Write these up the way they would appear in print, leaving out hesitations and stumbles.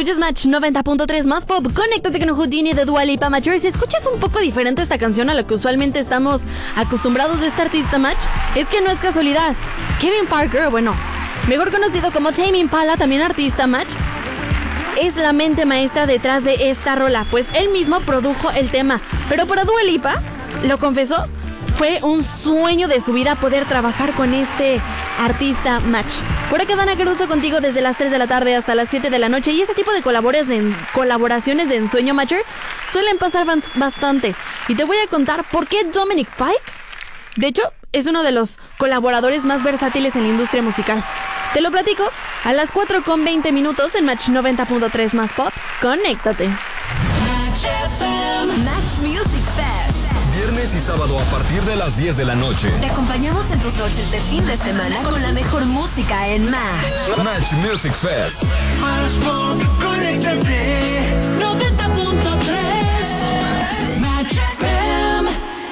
Escuchas Match 90.3 más pop. Conéctate con Houdini de Dua Lipa, Match. Si escuchas un poco diferente esta canción a lo que usualmente estamos acostumbrados de este artista, Match, es que no es casualidad. Kevin Parker, bueno, mejor conocido como Tame Impala, también artista, Match, es la mente maestra detrás de esta rola, pues él mismo produjo el tema. Pero para Dua Lipa, lo confesó, fue un sueño de su vida poder trabajar con este artista, Match. Por acá Dana Caruso contigo desde las 3 de la tarde hasta las 7 de la noche. Y ese tipo de colaboraciones de ensueño, Matcher, suelen pasar bastante. Y te voy a contar por qué Dominic Fike, de hecho, es uno de los colaboradores más versátiles en la industria musical. Te lo platico a las 4:20 en Match 90.3 más pop. Conéctate. Match Music Fest. Viernes y sábado a partir de las 10 de la noche. Te acompañamos en tus noches de fin de semana con la mejor música en Match. Match Music Fest. Más pop, conéctate. 90.3 Match FM.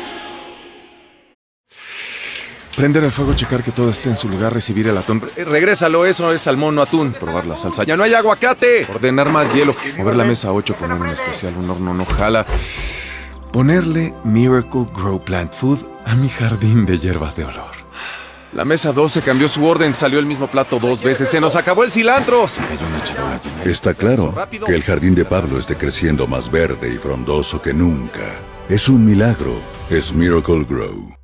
Prender el fuego, checar que todo esté en su lugar, recibir el atún. Regrésalo, eso es salmón, no atún. Probar la salsa. ¡Ya no hay aguacate! Ordenar más hielo. Mover la mesa 8, poner un especial, un horno no jala. Ponerle Miracle Grow Plant Food a mi jardín de hierbas de olor. La mesa 12 cambió su orden, salió el mismo plato 2 veces. ¡Se nos acabó el cilantro! Se cayó una charola llena de... Está claro que el jardín de Pablo esté creciendo más verde y frondoso que nunca. Es un milagro. Es Miracle Grow.